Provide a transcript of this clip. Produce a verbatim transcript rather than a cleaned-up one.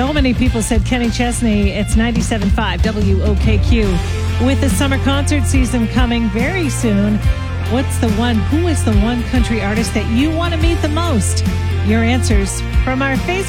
So many people said Kenny Chesney. It's ninety-seven point five W O K Q. With the summer concert season coming very soon, what's the one, who is the one country artist that you want to meet the most? Your answers from our Facebook